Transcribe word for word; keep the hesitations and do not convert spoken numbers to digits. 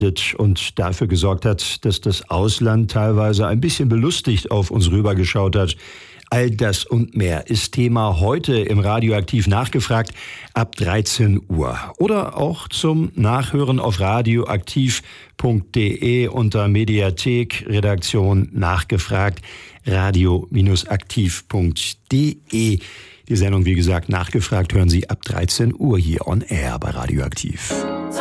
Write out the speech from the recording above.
und dafür gesorgt hat, dass das Ausland teilweise ein bisschen belustigt auf uns rübergeschaut hat. All das und mehr ist Thema heute im Radioaktiv nachgefragt ab dreizehn Uhr. Oder auch zum Nachhören auf radioaktiv punkt de unter Mediathek, Redaktion nachgefragt, radio aktiv punkt de. Die Sendung, wie gesagt, nachgefragt hören Sie ab dreizehn Uhr hier on air bei Radioaktiv.